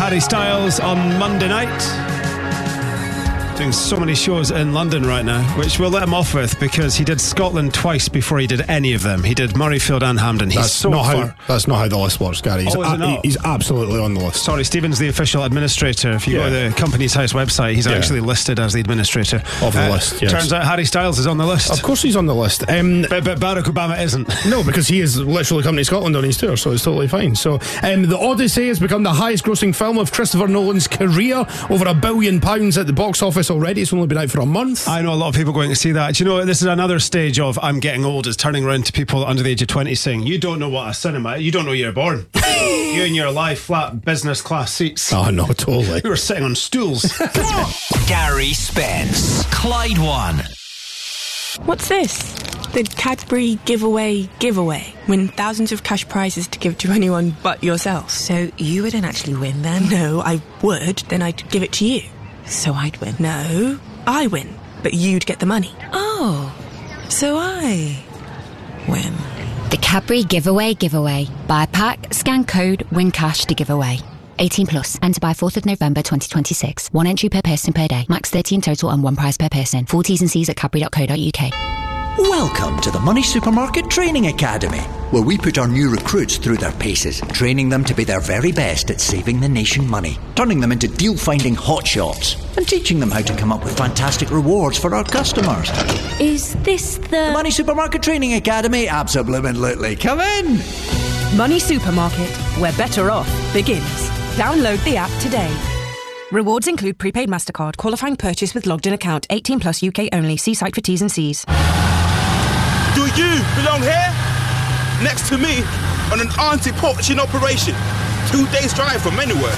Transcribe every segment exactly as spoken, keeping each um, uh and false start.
Harry Styles on Monday night. Doing so many shows in London right now, which we'll let him off with because he did Scotland twice before he did any of them. He did Murrayfield and Hampden. He's that's so not far. how that's not how the list works, Gary. He's, oh, is it not? he's absolutely on the list. Sorry, Stephen's the official administrator. If you yeah. go to the Company's House website, he's yeah. actually listed as the administrator of the uh, list. Yes. Turns out Harry Styles is on the list. Of course he's on the list. Um, but, but Barack Obama isn't. No, because he is literally coming to Scotland on his tour, so it's totally fine. So um, The Odyssey has become the highest grossing film of Christopher Nolan's career, over a billion pounds at the box office already. It's only been out for a month. I know a lot of people going to see that. Do you know, this is another stage of I'm getting old, is turning around to people under the age of twenty saying, you don't know what a cinema, you don't know you're born. You and your lie flat business class seats. Oh no, totally. We were sitting on stools. Gary Spence, Clyde One. What's this? The Cadbury giveaway giveaway. Win thousands of cash prizes to give to anyone but yourself. So you wouldn't actually win then? No, I would. Then I'd give it to you. So I'd win? No, I win. But you'd get the money. Oh, so I win. The Cadbury giveaway giveaway. Buy a pack, scan code, win cash to give away. eighteen plus. Enter by fourth of November twenty twenty-six. One entry per person per day. Max thirty in total and one prize per person. Full T's and C's at cadbury dot co dot uk. Welcome to the Money Supermarket Training Academy, where we put our new recruits through their paces, training them to be their very best at saving the nation money, turning them into deal-finding hotshots, and teaching them how to come up with fantastic rewards for our customers. Is this the... The Money Supermarket Training Academy? Absolutely. Come in! Money Supermarket, where better off begins. Download the app today. Rewards include prepaid MasterCard, qualifying purchase with logged-in account, eighteen plus U K only. See site for T's and C's. Do you belong here? Next to me on an anti-poaching operation. Two days drive from anywhere.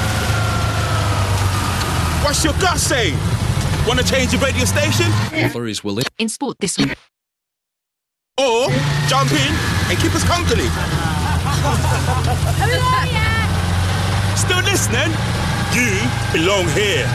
What's your gut saying? Want to change your radio station? Flurries will in sport this week. Or jump in and keep us company. Still listening? You belong here.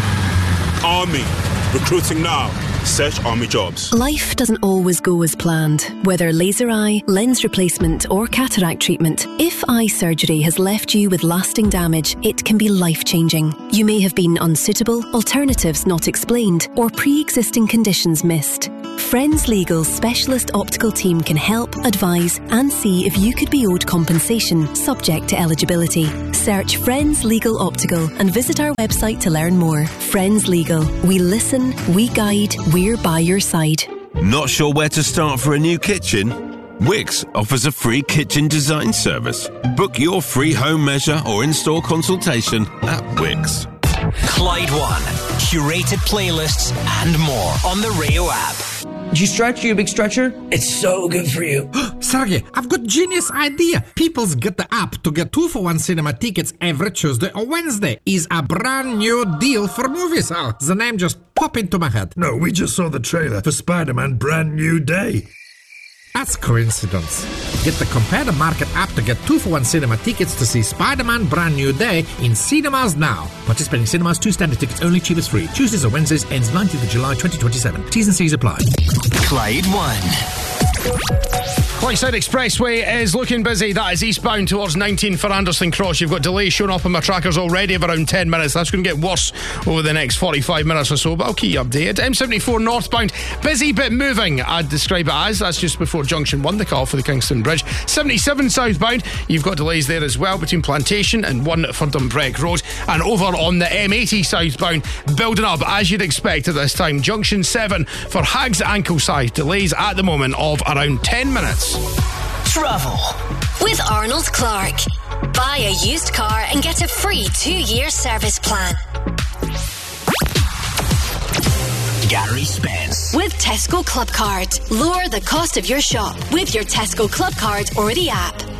Army. Recruiting now. Search Army Jobs. Life doesn't always go as planned. Whether laser eye, lens replacement or cataract treatment, if eye surgery has left you with lasting damage, it can be life-changing. You may have been unsuitable, alternatives not explained, or pre-existing conditions missed. Friends Legal's specialist optical team can help, advise and see if you could be owed compensation subject to eligibility. Search Friends Legal Optical and visit our website to learn more. Friends Legal. We listen, we guide, we're by your side. Not sure where to start for a new kitchen? Wix offers a free kitchen design service. Book your free home measure or install consultation at Wix. Clyde One. Curated playlists and more on the Rio app. Do you stretch, you big stretcher? It's so good for you. Sergey, I've got genius idea. People's Get the App to get two for one cinema tickets every Tuesday or Wednesday is a brand new deal for movies. Oh, the name just popped into my head. No, we just saw the trailer for Spider-Man Brand New Day. That's coincidence. Get the Compare the Market app to get two for one cinema tickets to see Spider-Man Brand New Day in cinemas now. Participating cinemas, two standard tickets only, cheapest free. Tuesdays or Wednesdays, ends nineteenth of July twenty twenty-seven. T's and C's apply. Clyde One. Clydeside Expressway is looking busy. That is eastbound towards nineteen for Anderson Cross. You've got delays showing up on my trackers already of around ten minutes. That's going to get worse over the next forty-five minutes or so, but I'll keep you updated. M seventy-four northbound, busy but moving, I'd describe it as. That's just before Junction one, the cut-off for the Kingston Bridge. seventy-seven southbound, you've got delays there as well between Plantation and one for Dumbreck Road. And over on the M eighty southbound, building up as you'd expect at this time. Junction seven for Hags Ankle Side, delays at the moment of around ten minutes. Travel with Arnold Clark. Buy a used car and get a free two-year service plan. Gary Spence. With Tesco Club Card. Lower the cost of your shop with your Tesco Club Card or the app.